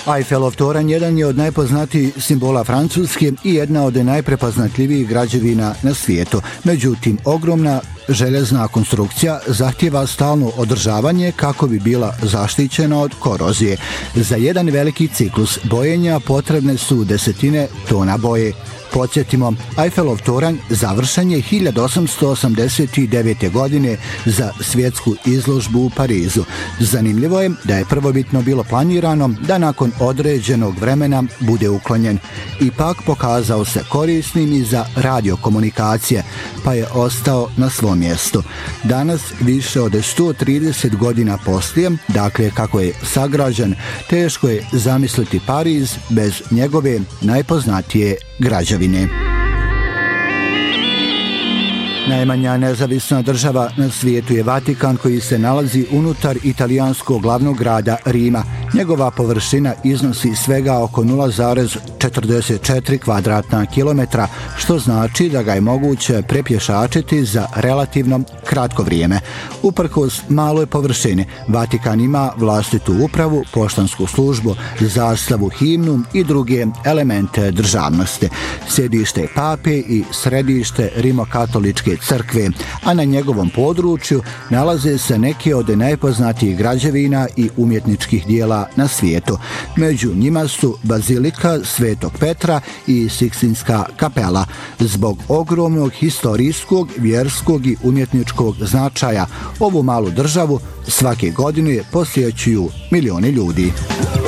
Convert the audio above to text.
Eiffelov toranj jedan je od najpoznatijih simbola Francuske i jedna od najprepoznatljivijih građevina na svijetu. Međutim, ogromna željezna konstrukcija zahtijeva stalno održavanje kako bi bila zaštićena od korozije. Za jedan veliki ciklus bojenja potrebne su desetine tona boje. Podsjetimo, Eiffelov toranj završen je 1889. godine za svjetsku izložbu u Parizu. Zanimljivo je da je prvobitno bilo planirano da nakon određenog vremena bude uklonjen. Ipak pokazao se korisnim i za radiokomunikacije, pa je ostao na svom mjestu. Danas, više od 130 godina poslije, dakle kako je sagrađen, teško je zamisliti Pariz bez njegove najpoznatije građevine. Najmanja nezavisna država na svijetu je Vatikan, koji se nalazi unutar italijanskog glavnog grada Rima. Njegova površina iznosi svega oko 0,44 kvadratna kilometra, što znači da ga je moguće prepješačiti za relativno kratko vrijeme. Uprkos maloj površini, Vatikan ima vlastitu upravu, poštansku službu, zastavu, himnu i druge elemente državnosti. Sjedište je pape i središte rimokatoličke crkve, a na njegovom području nalaze se neke od najpoznatijih građevina i umjetničkih dijela na svijetu. Među njima su Bazilika Svetog Petra i Sikstinska kapela. Zbog ogromnog historijskog, vjerskog i umjetničkog značaja, ovu malu državu svake godine posjećuju milioni ljudi.